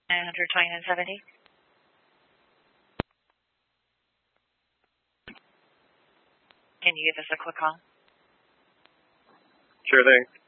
92970. Can you give us a quick call? Sure thing.